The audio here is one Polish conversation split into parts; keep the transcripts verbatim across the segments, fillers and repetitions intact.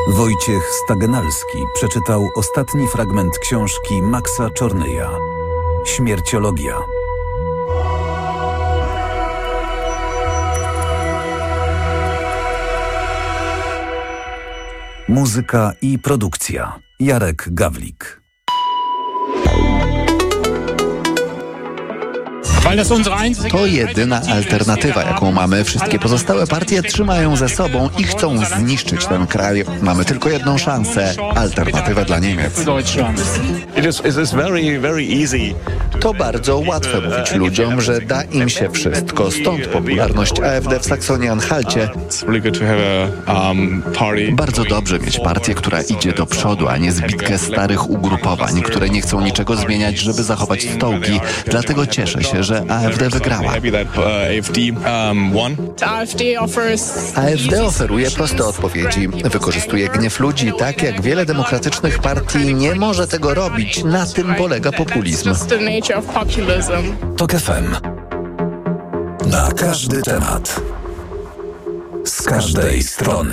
Wojciech Stagenalski przeczytał ostatni fragment książki Maxa Czornyja Śmierciologia. Muzyka i produkcja Jarek Gawlik. To jedyna alternatywa, jaką mamy. Wszystkie pozostałe partie trzymają ze sobą i chcą zniszczyć ten kraj. Mamy tylko jedną szansę. Alternatywę dla Niemiec. To bardzo łatwe mówić ludziom, że da im się wszystko. Stąd popularność A F D w Saksonii-Anhalcie. Bardzo dobrze mieć partię, która idzie do przodu, a nie zbitkę starych ugrupowań, które nie chcą niczego zmieniać, żeby zachować stołki. Dlatego cieszę się, że A F D wygrała. A F D oferuje proste odpowiedzi. Wykorzystuje gniew ludzi tak, jak wiele demokratycznych partii nie może tego robić. Na tym polega populizm. Tok F M. Na każdy temat. Z każdej strony.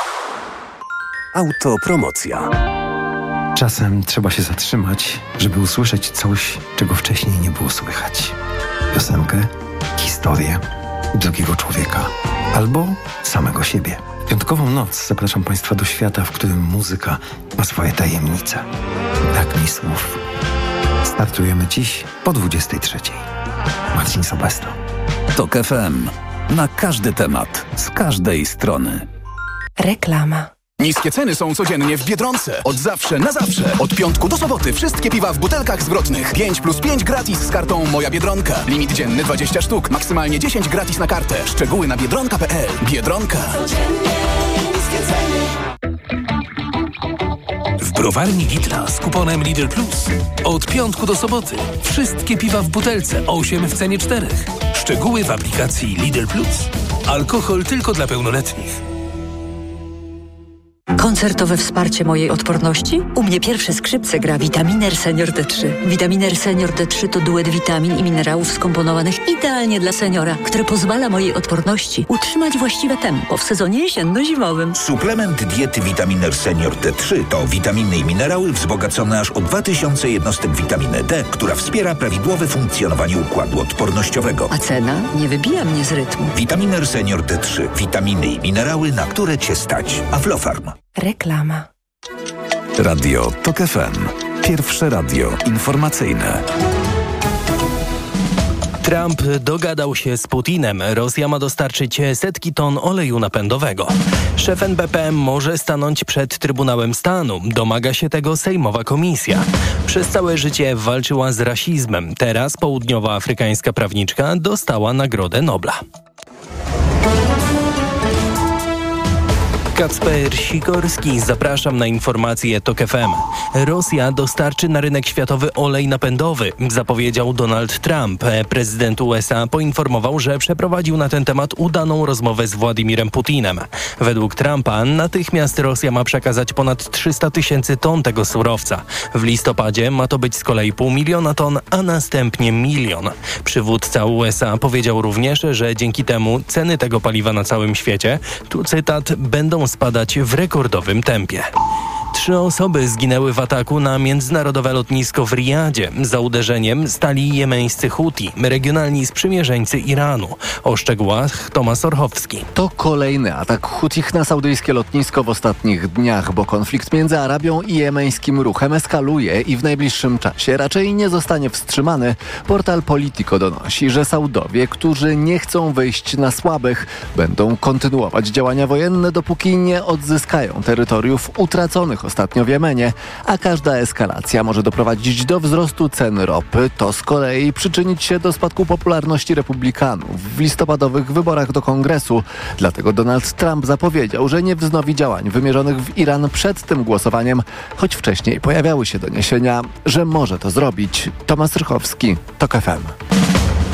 Autopromocja. Czasem trzeba się zatrzymać, żeby usłyszeć coś, czego wcześniej nie było słychać. Piosenkę, historię drugiego człowieka albo samego siebie. W piątkową noc zapraszam Państwa do świata, w którym muzyka ma swoje tajemnice. Brak mi słów. Startujemy dziś po dwudziestej trzeciej. Marcin Sobesto. Tok F M. Na każdy temat, z każdej strony. Reklama. Niskie ceny są codziennie w Biedronce. Od zawsze na zawsze. Od piątku do soboty wszystkie piwa w butelkach zwrotnych. pięć plus pięć gratis z kartą Moja Biedronka. Limit dzienny dwadzieścia sztuk. Maksymalnie dziesięć gratis na kartę. Szczegóły na biedronka kropka p l. Biedronka. W browarni Lidla z kuponem Lidl Plus. Od piątku do soboty. Wszystkie piwa w butelce. osiem w cenie czterech. Szczegóły w aplikacji Lidl Plus. Alkohol tylko dla pełnoletnich. Koncertowe wsparcie mojej odporności? U mnie pierwsze skrzypce gra Vitaminer Senior D trzy. Vitaminer Senior D trzy to duet witamin i minerałów skomponowanych idealnie dla seniora, które pozwala mojej odporności utrzymać właściwe tempo w sezonie jesienno-zimowym. Suplement diety Vitaminer Senior D trzy to witaminy i minerały wzbogacone aż o dwa tysiące jednostek witaminy D, która wspiera prawidłowe funkcjonowanie układu odpornościowego. A cena nie wybija mnie z rytmu. Vitaminer Senior D trzy. Witaminy i minerały, na które Cię stać. Aflofarm. Reklama. Radio Tok F M. Pierwsze radio informacyjne. Trump dogadał się z Putinem. Rosja ma dostarczyć setki ton oleju napędowego. Szef N B P może stanąć przed Trybunałem Stanu. Domaga się tego sejmowa komisja. Przez całe życie walczyła z rasizmem. Teraz południowoafrykańska prawniczka dostała Nagrodę Nobla. Kacper Sikorski, zapraszam na informacje Tok F M. Rosja dostarczy na rynek światowy olej napędowy, zapowiedział Donald Trump. Prezydent U S A poinformował, że przeprowadził na ten temat udaną rozmowę z Władimirem Putinem. Według Trumpa natychmiast Rosja ma przekazać ponad trzysta tysięcy ton tego surowca. W listopadzie ma to być z kolei pół miliona ton, a następnie milion. Przywódca U S A powiedział również, że dzięki temu ceny tego paliwa na całym świecie, tu cytat, będą spadać w rekordowym tempie. Trzy osoby zginęły w ataku na międzynarodowe lotnisko w Riyadzie. Za uderzeniem stali jemeńscy Huti, regionalni sprzymierzeńcy Iranu. O szczegółach Tomasz Orchowski. To kolejny atak Hutich na saudyjskie lotnisko w ostatnich dniach, bo konflikt między Arabią i jemeńskim ruchem eskaluje i w najbliższym czasie raczej nie zostanie wstrzymany. Portal Politico donosi, że Saudowie, którzy nie chcą wyjść na słabych, będą kontynuować działania wojenne, dopóki nie odzyskają terytoriów utraconych ostatnio w Jemenie, a każda eskalacja może doprowadzić do wzrostu cen ropy. To z kolei przyczynić się do spadku popularności republikanów w listopadowych wyborach do Kongresu. Dlatego Donald Trump zapowiedział, że nie wznowi działań wymierzonych w Iran przed tym głosowaniem, choć wcześniej pojawiały się doniesienia, że może to zrobić. Tomasz Rychowski, Tok F M.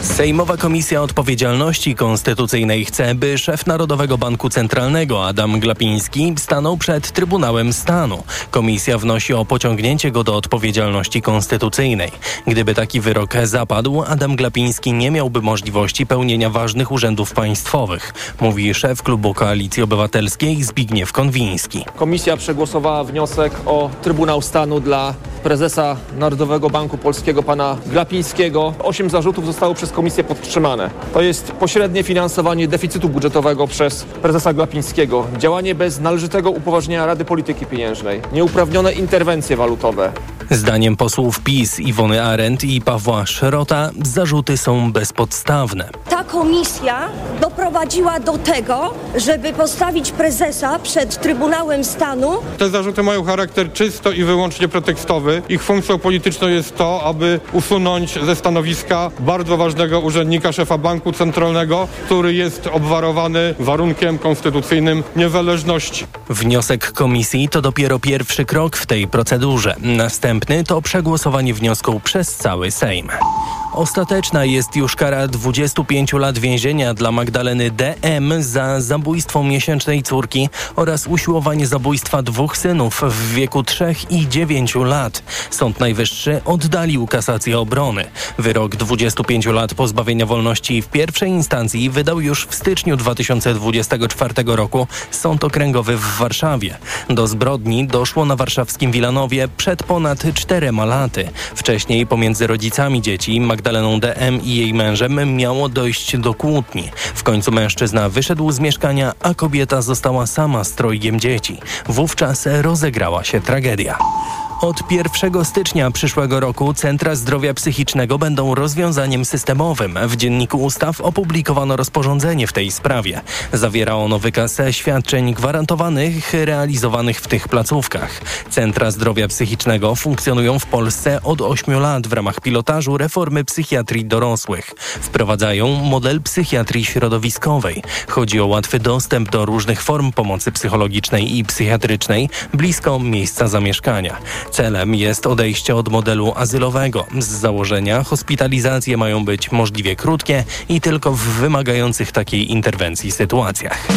Sejmowa Komisja Odpowiedzialności Konstytucyjnej chce, by szef Narodowego Banku Centralnego Adam Glapiński stanął przed Trybunałem Stanu. Komisja wnosi o pociągnięcie go do odpowiedzialności konstytucyjnej. Gdyby taki wyrok zapadł, Adam Glapiński nie miałby możliwości pełnienia ważnych urzędów państwowych, mówi szef klubu Koalicji Obywatelskiej Zbigniew Konwiński. Komisja przegłosowała wniosek o Trybunał Stanu dla prezesa Narodowego Banku Polskiego pana Glapińskiego. Osiem zarzutów zostało przez komisję podtrzymane. To jest pośrednie finansowanie deficytu budżetowego przez prezesa Glapińskiego, działanie bez należytego upoważnienia Rady Polityki Pieniężnej, nieuprawnione interwencje walutowe. Zdaniem posłów PiS Iwony Arendt i Pawła Szrota zarzuty są bezpodstawne. Ta komisja doprowadziła do tego, żeby postawić prezesa przed Trybunałem Stanu. Te zarzuty mają charakter czysto i wyłącznie pretekstowy. Ich funkcją polityczną jest to, aby usunąć ze stanowiska bardzo ważnego urzędnika, szefa Banku Centralnego, który jest obwarowany warunkiem konstytucyjnym niezależności. Wniosek komisji to dopiero pierwszy krok w tej procedurze. Następny to przegłosowanie wniosku przez cały Sejm. Ostateczna jest już kara dwudziestu pięciu lat więzienia dla Magdaleny D M za zabójstwo miesięcznej córki oraz usiłowanie zabójstwa dwóch synów w wieku trzech i dziewięciu lat. Sąd Najwyższy oddalił kasację obrony. Wyrok dwudziestu pięciu lat pozbawienia wolności w pierwszej instancji wydał już w styczniu dwa tysiące dwudziestego czwartego roku Sąd Okręgowy w Warszawie. Do zbrodni doszło na warszawskim Wilanowie przed ponad czterema laty. Wcześniej pomiędzy rodzicami dzieci Magdaleną D M i jej mężem miało dojść do kłótni. W końcu mężczyzna wyszedł z mieszkania, a kobieta została sama z trojgiem dzieci. Wówczas rozegrała się tragedia. Od pierwszego stycznia przyszłego roku centra zdrowia psychicznego będą rozwiązaniem systemowym. W Dzienniku Ustaw opublikowano rozporządzenie w tej sprawie. Zawiera ono wykaz świadczeń gwarantowanych realizowanych w tych placówkach. Centra zdrowia psychicznego funkcjonują w Polsce od ośmiu lat w ramach pilotażu reformy psychiatrii dorosłych. Wprowadzają model psychiatrii środowiskowej. Chodzi o łatwy dostęp do różnych form pomocy psychologicznej i psychiatrycznej blisko miejsca zamieszkania. Celem jest odejście od modelu azylowego. Z założenia hospitalizacje mają być możliwie krótkie i tylko w wymagających takiej interwencji sytuacjach.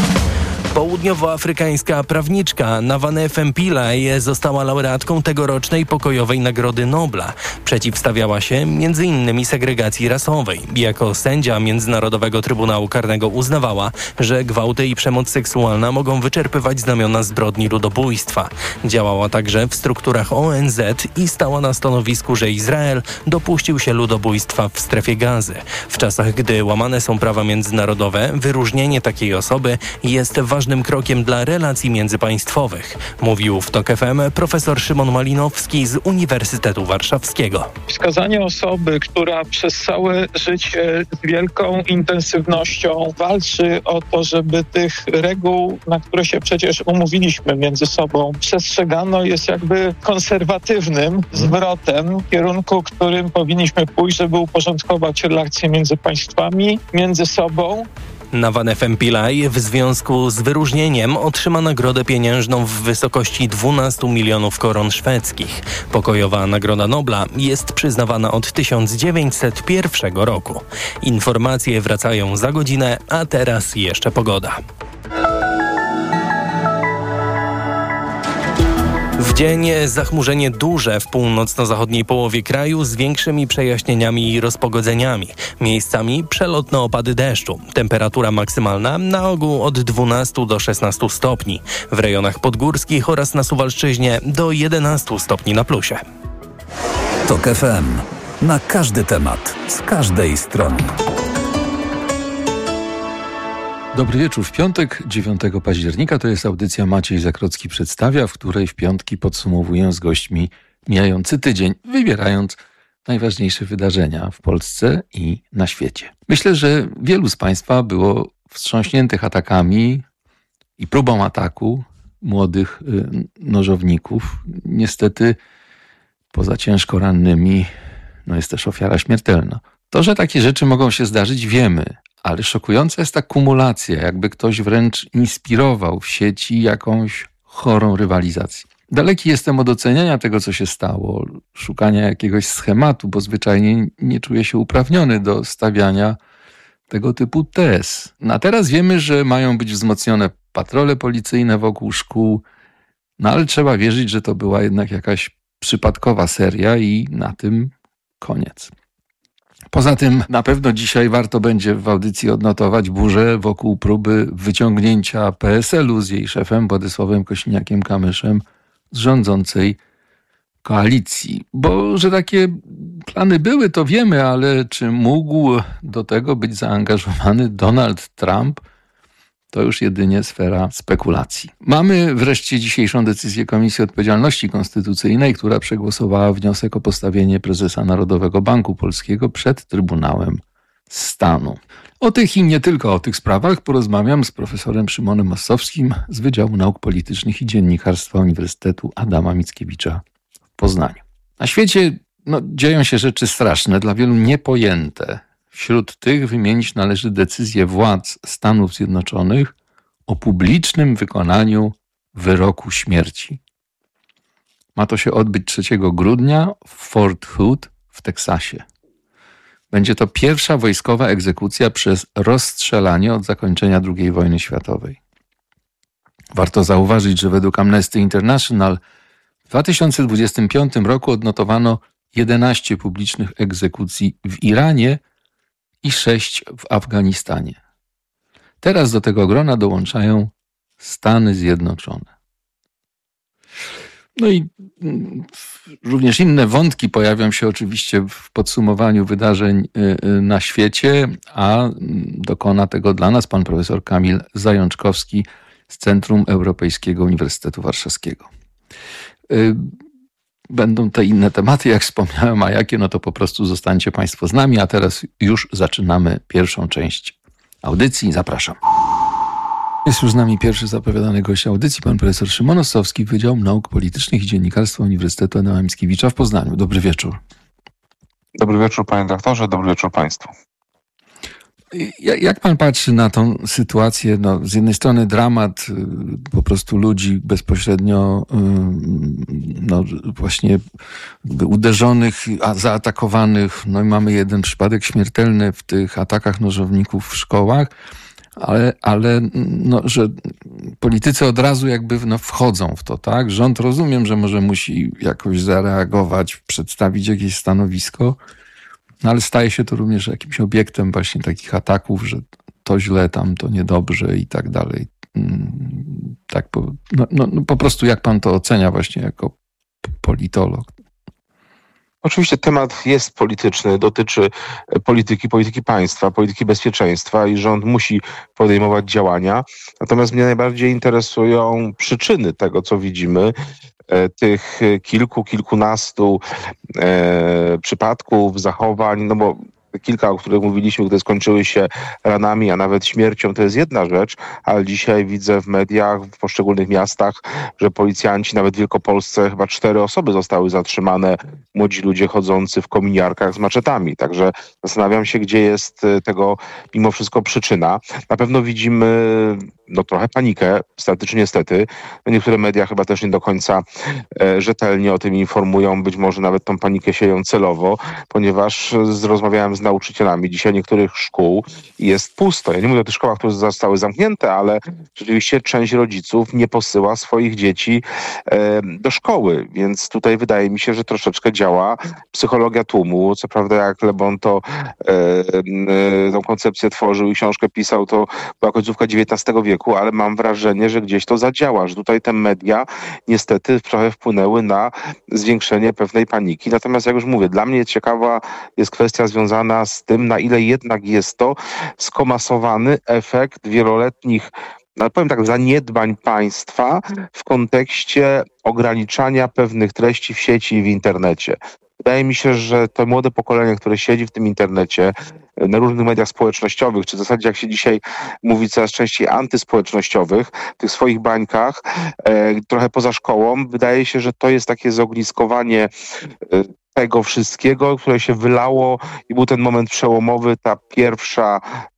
Południowoafrykańska prawniczka Navaneh Pillay została laureatką tegorocznej pokojowej Nagrody Nobla. Przeciwstawiała się między innymi segregacji rasowej. Jako sędzia Międzynarodowego Trybunału Karnego uznawała, że gwałty i przemoc seksualna mogą wyczerpywać znamiona zbrodni ludobójstwa. Działała także w strukturach O N Z i stała na stanowisku, że Izrael dopuścił się ludobójstwa w strefie Gazy. W czasach, gdy łamane są prawa międzynarodowe, wyróżnienie takiej osoby jest ważnym krokiem dla relacji międzypaństwowych, mówił w TOK F M profesor Szymon Malinowski z Uniwersytetu Warszawskiego. Wskazanie osoby, która przez całe życie z wielką intensywnością walczy o to, żeby tych reguł, na które się przecież umówiliśmy między sobą, przestrzegano, jest jakby konserwatywnym zwrotem w kierunku, którym powinniśmy pójść, żeby uporządkować relacje między państwami, między sobą. Navaneh Pillay w związku z wyróżnieniem otrzyma nagrodę pieniężną w wysokości dwunastu milionów koron szwedzkich. Pokojowa Nagroda Nobla jest przyznawana od tysiąc dziewięćset pierwszego roku. Informacje wracają za godzinę, a teraz jeszcze pogoda. W dzień zachmurzenie duże w północno-zachodniej połowie kraju z większymi przejaśnieniami i rozpogodzeniami. Miejscami przelotne opady deszczu. Temperatura maksymalna na ogół od dwunastu do szesnastu stopni. W rejonach podgórskich oraz na Suwalszczyźnie do jedenastu stopni na plusie. TOK F M. Na każdy temat, z każdej strony. Dobry wieczór. W piątek, dziewiątego października, to jest audycja Maciej Zakrocki przedstawia, w której w piątki podsumowuję z gośćmi mijający tydzień, wybierając najważniejsze wydarzenia w Polsce i na świecie. Myślę, że wielu z Państwa było wstrząśniętych atakami i próbą ataku młodych y, nożowników. Niestety poza ciężko rannymi no jest też ofiara śmiertelna. To, że takie rzeczy mogą się zdarzyć, wiemy. Ale szokująca jest ta kumulacja, jakby ktoś wręcz inspirował w sieci jakąś chorą rywalizację. Daleki jestem od oceniania tego, co się stało, szukania jakiegoś schematu, bo zwyczajnie nie czuję się uprawniony do stawiania tego typu tez. No a teraz wiemy, że mają być wzmocnione patrole policyjne wokół szkół, no ale trzeba wierzyć, że to była jednak jakaś przypadkowa seria i na tym koniec. Poza tym na pewno dzisiaj warto będzie w audycji odnotować burzę wokół próby wyciągnięcia P S L u z jej szefem Władysławem Kosiniakiem-Kamyszem z rządzącej koalicji. Bo że takie plany były, to wiemy, ale czy mógł do tego być zaangażowany Donald Trump, to już jedynie sfera spekulacji. Mamy wreszcie dzisiejszą decyzję Komisji Odpowiedzialności Konstytucyjnej, która przegłosowała wniosek o postawienie prezesa Narodowego Banku Polskiego przed Trybunałem Stanu. O tych i nie tylko o tych sprawach porozmawiam z profesorem Szymonem Massowskim z Wydziału Nauk Politycznych i Dziennikarstwa Uniwersytetu Adama Mickiewicza w Poznaniu. Na świecie no, dzieją się rzeczy straszne, dla wielu niepojęte. Wśród tych wymienić należy decyzję władz Stanów Zjednoczonych o publicznym wykonaniu wyroku śmierci. Ma to się odbyć trzeciego grudnia w Fort Hood w Teksasie. Będzie to pierwsza wojskowa egzekucja przez rozstrzelanie od zakończenia drugiej wojny światowej. Warto zauważyć, że według Amnesty International w dwa tysiące dwudziestym piątym roku odnotowano jedenaście publicznych egzekucji w Iranie i sześć w Afganistanie. Teraz do tego grona dołączają Stany Zjednoczone. No i również inne wątki pojawią się oczywiście w podsumowaniu wydarzeń na świecie, a dokona tego dla nas pan profesor Kamil Zajączkowski z Centrum Europejskiego Uniwersytetu Warszawskiego. Będą te inne tematy, jak wspomniałem, a jakie, no to po prostu zostańcie Państwo z nami, a teraz już zaczynamy pierwszą część audycji. Zapraszam. Jest już z nami pierwszy zapowiadany gość audycji, pan profesor Szymon Massowski, Wydział Nauk Politycznych i Dziennikarstwa Uniwersytetu Adama Mickiewicza w Poznaniu. Dobry wieczór. Dobry wieczór, panie doktorze, dobry wieczór państwu. Jak pan patrzy na tą sytuację? No, z jednej strony dramat po prostu ludzi bezpośrednio no, właśnie uderzonych, a zaatakowanych. No i mamy jeden przypadek śmiertelny w tych atakach nożowników w szkołach, ale, ale no, że politycy od razu jakby no, wchodzą w to, tak? Rząd rozumiem, że może musi jakoś zareagować, przedstawić jakieś stanowisko, no ale staje się to również jakimś obiektem właśnie takich ataków, że to źle, tam to niedobrze i tak dalej. Tak po, no, no, no po prostu jak pan to ocenia właśnie jako politolog? Oczywiście temat jest polityczny, dotyczy polityki, polityki państwa, polityki bezpieczeństwa i rząd musi podejmować działania. Natomiast mnie najbardziej interesują przyczyny tego, co widzimy, tych kilku, kilkunastu e, przypadków, zachowań, no bo kilka, o których mówiliśmy, które skończyły się ranami, a nawet śmiercią, to jest jedna rzecz, ale dzisiaj widzę w mediach, w poszczególnych miastach, że policjanci, nawet w Wielkopolsce, chyba cztery osoby zostały zatrzymane, młodzi ludzie chodzący w kominiarkach z maczetami. Także zastanawiam się, gdzie jest tego mimo wszystko przyczyna. Na pewno widzimy no, trochę panikę, statycznie niestety. No, niektóre media chyba też nie do końca e, rzetelnie o tym informują, być może nawet tą panikę sieją celowo, ponieważ z, rozmawiałem z nauczycielami dzisiaj niektórych szkół i jest pusto. Ja nie mówię o tych szkołach, które zostały zamknięte, ale rzeczywiście część rodziców nie posyła swoich dzieci e, do szkoły, więc tutaj wydaje mi się, że troszeczkę działa psychologia tłumu. Co prawda jak Le Bon to e, e, tą koncepcję tworzył i książkę pisał, to była końcówka dziewiętnastego wieku, ale mam wrażenie, że gdzieś to zadziała, że tutaj te media niestety trochę wpłynęły na zwiększenie pewnej paniki. Natomiast jak już mówię, dla mnie ciekawa jest kwestia związana z tym, na ile jednak jest to skomasowany efekt wieloletnich, no powiem tak, zaniedbań państwa w kontekście ograniczania pewnych treści w sieci i w internecie. Wydaje mi się, że to młode pokolenie, które siedzi w tym internecie, na różnych mediach społecznościowych, czy w zasadzie jak się dzisiaj mówi coraz częściej antyspołecznościowych, w tych swoich bańkach, e, trochę poza szkołą, wydaje się, że to jest takie zogniskowanie e, tego wszystkiego, które się wylało i był ten moment przełomowy, ta pierwsza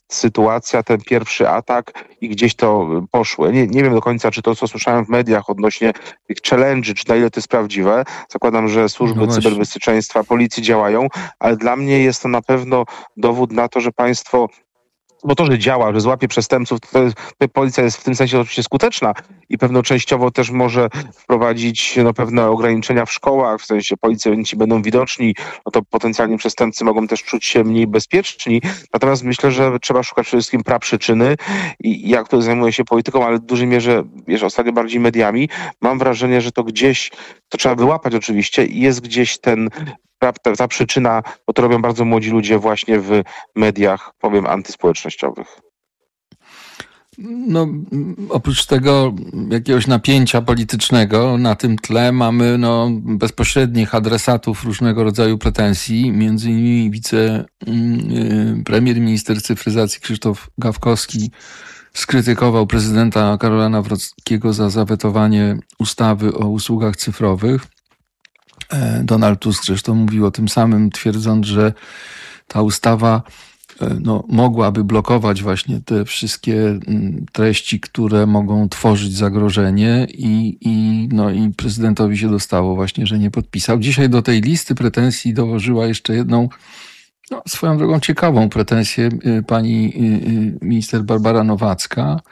sytuacja, ten pierwszy atak i gdzieś to poszło. Nie, nie wiem do końca, czy to, co słyszałem w mediach odnośnie tych challenge'y, czy na ile to jest prawdziwe. Zakładam, że służby No cyberbezpieczeństwa, policji działają, ale dla mnie jest to na pewno dowód na to, że państwo, bo to, że działa, że złapie przestępców, to, to policja jest w tym sensie oczywiście skuteczna i pewno częściowo też może wprowadzić no, pewne ograniczenia w szkołach, w sensie policjanci będą widoczni, no to potencjalni przestępcy mogą też czuć się mniej bezpieczni. Natomiast myślę, że trzeba szukać przede wszystkim praprzyczyny i ja, który zajmuję się polityką, ale w dużej mierze, wiesz, ostatnio bardziej mediami, mam wrażenie, że to gdzieś, to trzeba wyłapać oczywiście i jest gdzieś ten Ta, ta przyczyna, bo to robią bardzo młodzi ludzie właśnie w mediach, powiem, antyspołecznościowych. No, oprócz tego jakiegoś napięcia politycznego na tym tle mamy no, bezpośrednich adresatów różnego rodzaju pretensji. Między innymi wicepremier i minister cyfryzacji Krzysztof Gawkowski skrytykował prezydenta Karola Nawrockiego za zawetowanie ustawy o usługach cyfrowych. Donald Tusk zresztą mówił o tym samym, twierdząc, że ta ustawa no, mogłaby blokować właśnie te wszystkie treści, które mogą tworzyć zagrożenie i, i, no, i prezydentowi się dostało właśnie, że nie podpisał. Dzisiaj do tej listy pretensji dołożyła jeszcze jedną, no, swoją drogą ciekawą pretensję pani minister Barbara Nowacka,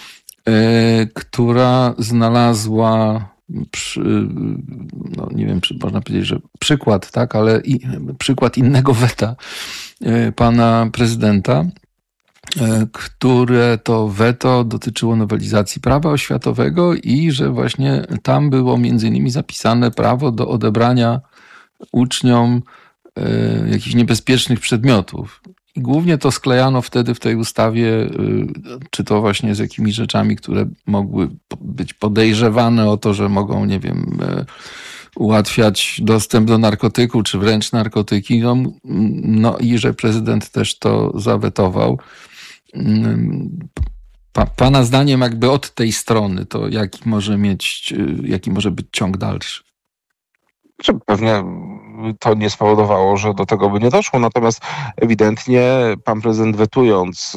która znalazła Przy, no nie wiem, czy można powiedzieć, że przykład, tak, ale i, przykład innego weta pana prezydenta, które to weto dotyczyło nowelizacji prawa oświatowego i że właśnie tam było między innymi zapisane prawo do odebrania uczniom jakichś niebezpiecznych przedmiotów. I głównie to sklejano wtedy w tej ustawie, czy to właśnie z jakimiś rzeczami, które mogły być podejrzewane o to, że mogą, nie wiem, ułatwiać dostęp do narkotyku, czy wręcz narkotyki. No, no i że prezydent też to zawetował. Pa, pana zdaniem jakby od tej strony to jaki może mieć, jaki może być ciąg dalszy? Pewnie to nie spowodowało, że do tego by nie doszło, natomiast ewidentnie pan prezydent wetując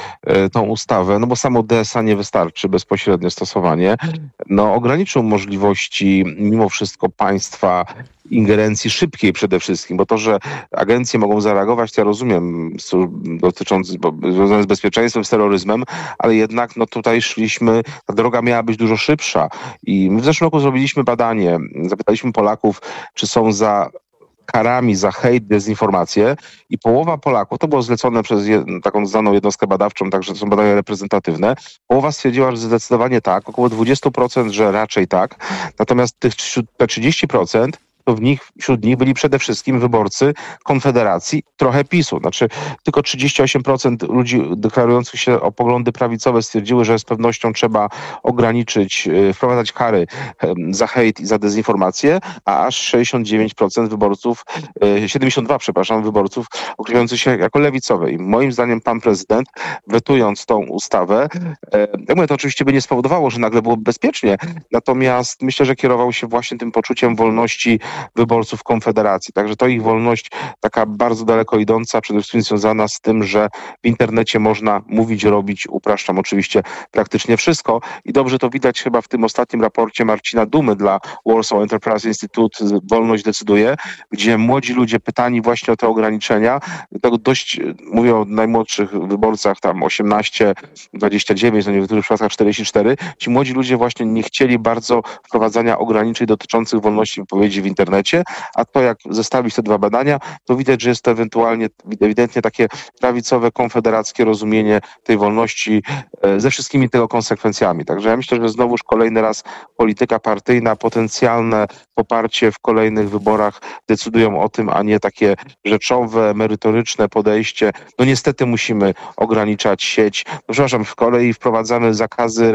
tą ustawę, no bo samo D S A nie wystarczy, bezpośrednie stosowanie, no ograniczył możliwości mimo wszystko państwa ingerencji szybkiej przede wszystkim, bo to, że agencje mogą zareagować, to ja rozumiem, dotyczący, związane z bezpieczeństwem, z terroryzmem, ale jednak no tutaj szliśmy, ta droga miała być dużo szybsza i my w zeszłym roku zrobiliśmy badanie, zapytaliśmy Polaków, czy są za karami za hejt, dezinformację i połowa Polaków, to było zlecone przez jed, taką znaną jednostkę badawczą, także to są badania reprezentatywne, połowa stwierdziła, że zdecydowanie tak, około dwadzieścia procent, że raczej tak, natomiast tych te trzydzieści procent to w nich, wśród nich byli przede wszystkim wyborcy Konfederacji, trochę PiSu. Znaczy tylko trzydzieści osiem procent ludzi deklarujących się o poglądy prawicowe stwierdziły, że z pewnością trzeba ograniczyć, wprowadzać kary za hejt i za dezinformację, a aż sześćdziesiąt dziewięć procent wyborców, siedemdziesiąt dwa, przepraszam, wyborców określających się jako lewicowe. I moim zdaniem pan prezydent, wetując tą ustawę, jak mówię, to oczywiście by nie spowodowało, że nagle było bezpiecznie, natomiast myślę, że kierował się właśnie tym poczuciem wolności wyborców Konfederacji. Także to ich wolność taka bardzo daleko idąca, przede wszystkim związana z tym, że w internecie można mówić, robić, upraszczam oczywiście praktycznie wszystko i dobrze to widać chyba w tym ostatnim raporcie Marcina Dumy dla Warsaw Enterprise Institute Wolność decyduje, gdzie młodzi ludzie pytani właśnie o te ograniczenia, tak dość, mówię o najmłodszych wyborcach, tam osiemnaście, dwadzieścia dziewięć, no w niektórych przypadkach czterdzieści cztery, ci młodzi ludzie właśnie nie chcieli bardzo wprowadzania ograniczeń dotyczących wolności wypowiedzi w internecie, a to jak zestawić te dwa badania, to widać, że jest to ewentualnie, ewidentnie takie prawicowe, konfederackie rozumienie tej wolności ze wszystkimi tego konsekwencjami. Także ja myślę, że znowuż kolejny raz polityka partyjna, potencjalne poparcie w kolejnych wyborach decydują o tym, a nie takie rzeczowe, merytoryczne podejście. No niestety musimy ograniczać sieć. No, przepraszam, w kolei wprowadzamy zakazy